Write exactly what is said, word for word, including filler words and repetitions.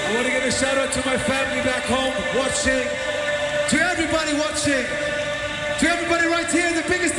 I want to give a shout out to my family back home watching, to everybody watching, to everybody right here, the biggest